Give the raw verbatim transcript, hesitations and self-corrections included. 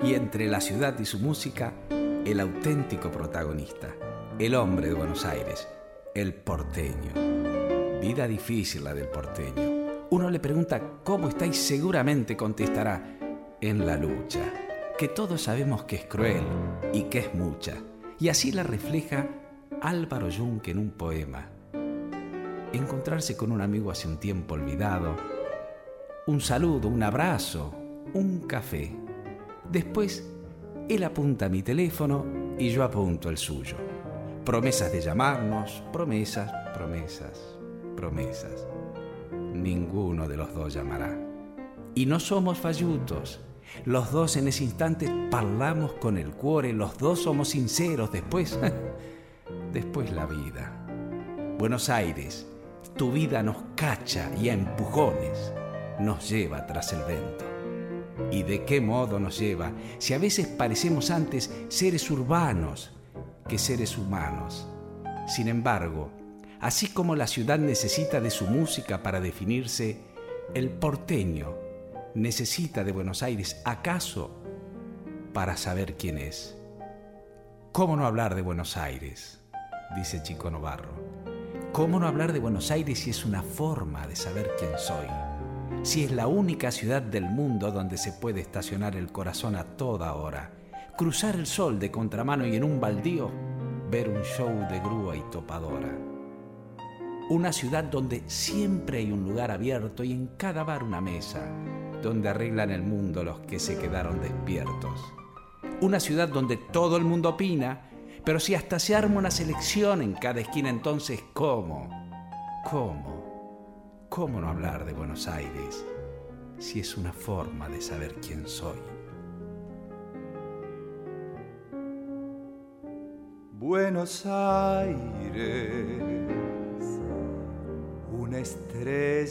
Y entre la ciudad y su música, el auténtico protagonista, el hombre de Buenos Aires, el porteño. Vida difícil la del porteño. Uno le pregunta cómo está y seguramente contestará: en la lucha, que todos sabemos que es cruel y que es mucha. Y así la refleja Álvaro Yunque en un poema. Encontrarse con un amigo hace un tiempo olvidado, un saludo, un abrazo, un café. Después, él apunta mi teléfono y yo apunto el suyo. Promesas de llamarnos, promesas, promesas, promesas. Ninguno de los dos llamará. Y no somos fallutos. Los dos en ese instante parlamos con el cuore, los dos somos sinceros. Después, después la vida. Buenos Aires, tu vida nos cacha y a empujones nos lleva tras el viento. ¿Y de qué modo nos lleva? Si a veces parecemos antes seres urbanos que seres humanos. Sin embargo, así como la ciudad necesita de su música para definirse, el porteño necesita de Buenos Aires, ¿acaso para saber quién es? ¿Cómo no hablar de Buenos Aires?, dice Chico Novarro. ¿Cómo no hablar de Buenos Aires si es una forma de saber quién soy? Si es la única ciudad del mundo donde se puede estacionar el corazón a toda hora, cruzar el sol de contramano y en un baldío ver un show de grúa y topadora. Una ciudad donde siempre hay un lugar abierto y en cada bar una mesa, donde arreglan el mundo los que se quedaron despiertos. Una ciudad donde todo el mundo opina, pero si hasta se arma una selección en cada esquina, entonces ¿cómo? ¿Cómo? ¿Cómo no hablar de Buenos Aires si es una forma de saber quién soy? Buenos Aires, una estrella